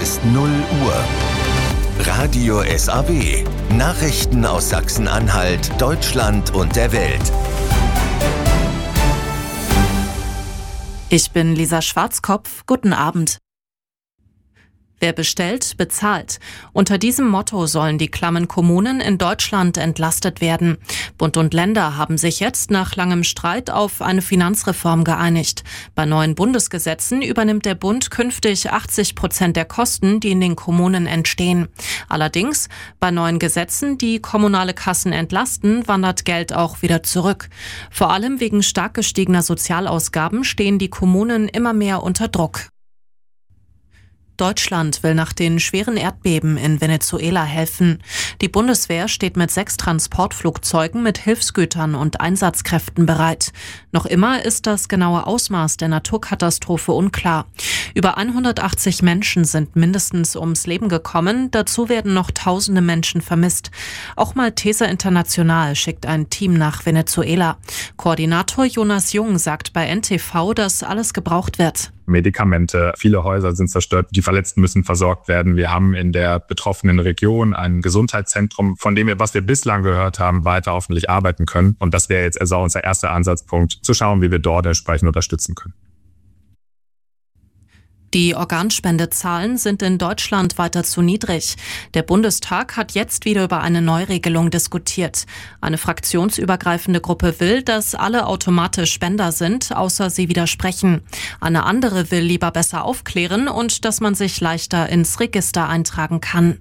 ist 0 Uhr. Radio SAW. Nachrichten aus Sachsen-Anhalt, Deutschland und der Welt. Ich bin Lisa Schwarzkopf. Guten Abend. Wer bestellt, bezahlt. Unter diesem Motto sollen die klammen Kommunen in Deutschland entlastet werden. Bund und Länder haben sich jetzt nach langem Streit auf eine Finanzreform geeinigt. Bei neuen Bundesgesetzen übernimmt der Bund künftig 80% der Kosten, die in den Kommunen entstehen. Allerdings, bei neuen Gesetzen, die kommunale Kassen entlasten, wandert Geld auch wieder zurück. Vor allem wegen stark gestiegener Sozialausgaben stehen die Kommunen immer mehr unter Druck. Deutschland will nach den schweren Erdbeben in Venezuela helfen. Die Bundeswehr steht mit 6 Transportflugzeugen mit Hilfsgütern und Einsatzkräften bereit. Noch immer ist das genaue Ausmaß der Naturkatastrophe unklar. Über 180 Menschen sind mindestens ums Leben gekommen. Dazu werden noch Tausende Menschen vermisst. Auch Malteser International schickt ein Team nach Venezuela. Koordinator Jonas Jung sagt bei NTV, dass alles gebraucht wird. Medikamente, viele Häuser sind zerstört, die Verletzten müssen versorgt werden. Wir haben in der betroffenen Region ein Gesundheitszentrum, von dem wir, was wir bislang gehört haben, weiter hoffentlich arbeiten können. Und das wäre jetzt also unser erster Ansatzpunkt, zu schauen, wie wir dort entsprechend unterstützen können. Die Organspendezahlen sind in Deutschland weiter zu niedrig. Der Bundestag hat jetzt wieder über eine Neuregelung diskutiert. Eine fraktionsübergreifende Gruppe will, dass alle automatisch Spender sind, außer sie widersprechen. Eine andere will lieber besser aufklären und dass man sich leichter ins Register eintragen kann.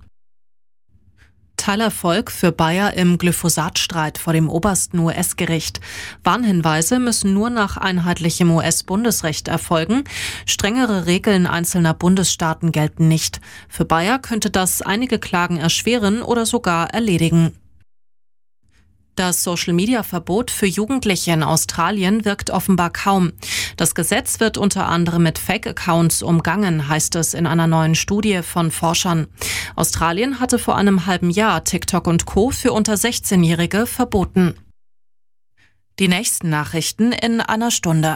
Teilerfolg für Bayer im Glyphosat-Streit vor dem obersten US-Gericht. Warnhinweise müssen nur nach einheitlichem US-Bundesrecht erfolgen. Strengere Regeln einzelner Bundesstaaten gelten nicht. Für Bayer könnte das einige Klagen erschweren oder sogar erledigen. Das Social-Media-Verbot für Jugendliche in Australien wirkt offenbar kaum. Das Gesetz wird unter anderem mit Fake-Accounts umgangen, heißt es in einer neuen Studie von Forschern. Australien hatte vor einem halben Jahr TikTok und Co. für unter 16-Jährige verboten. Die nächsten Nachrichten in einer Stunde.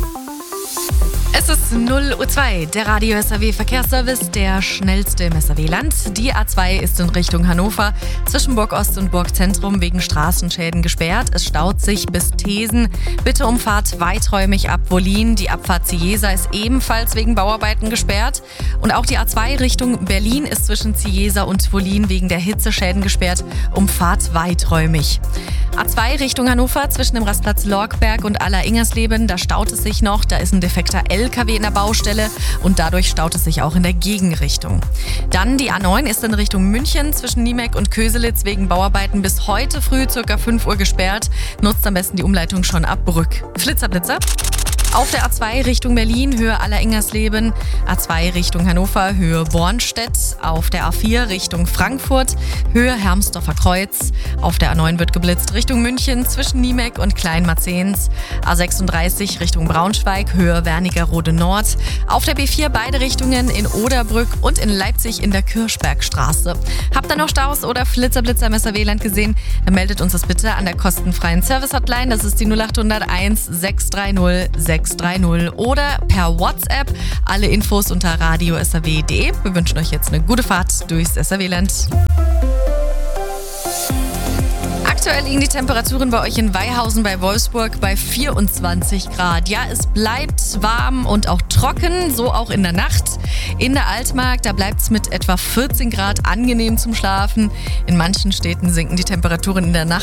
Es ist 0:02 Uhr, der Radio SAW Verkehrsservice, der schnellste im SAW-Land. Die A2 ist in Richtung Hannover zwischen Burg Ost und Burg Zentrum wegen Straßenschäden gesperrt. Es staut sich bis Thesen. Bitte umfahrt weiträumig ab Wollin. Die Abfahrt Ziesa ist ebenfalls wegen Bauarbeiten gesperrt. Und auch die A2 Richtung Berlin ist zwischen Ziesa und Wollin wegen der Hitzeschäden gesperrt. Umfahrt weiträumig. A2 Richtung Hannover zwischen dem Rastplatz Lorkberg und Aller-Ingersleben, da staut es sich noch. Da ist ein defekter LKW in der Baustelle und dadurch staut es sich auch in der Gegenrichtung. Dann die A9 ist in Richtung München zwischen Niemek und Köselitz wegen Bauarbeiten bis heute früh ca. 5 Uhr gesperrt. Nutzt am besten die Umleitung schon ab Brück. Flitzer. Auf der A2 Richtung Berlin, Höhe Aller-Ingersleben, A2 Richtung Hannover, Höhe Bornstedt, auf der A4 Richtung Frankfurt, Höhe Hermsdorfer Kreuz, auf der A9 wird geblitzt Richtung München zwischen Niemek und Kleinmarzens, A36 Richtung Braunschweig, Höhe Wernigerode Nord, auf der B4 beide Richtungen in Oderbrück und in Leipzig in der Kirchbergstraße. Habt ihr noch Staus oder Flitzer im SAW-Land gesehen? Dann meldet uns das bitte an der kostenfreien Service-Hotline, das ist die 0800 1 630 630 oder per WhatsApp. Alle Infos unter radiosaw.de. Wir wünschen euch jetzt eine gute Fahrt durchs SAW-Land. Aktuell liegen die Temperaturen bei euch in Weihausen bei Wolfsburg bei 24 Grad. Ja, es bleibt warm und auch trocken, so auch in der Nacht. In der Altmark, da bleibt es mit etwa 14 Grad angenehm zum Schlafen. In manchen Städten sinken die Temperaturen in der Nacht